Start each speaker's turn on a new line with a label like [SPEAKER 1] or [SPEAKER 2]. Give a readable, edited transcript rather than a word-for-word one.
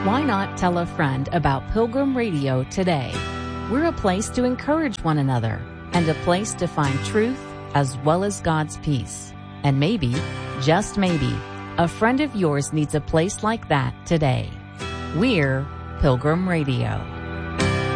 [SPEAKER 1] Why not tell a friend about Pilgrim Radio today? We're a place to encourage one another and a place to find truth as well as God's peace. And maybe, just maybe, a friend of yours needs a place like that today. We're Pilgrim Radio.